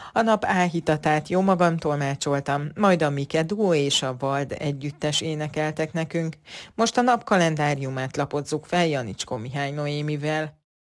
A nap áhítatát jó magam tolmácsoltam, majd a Mike Duo és a Vald együttes énekeltek nekünk. Most a nap kalendáriumát lapozzuk fel Janicskó Mihály Noémivel.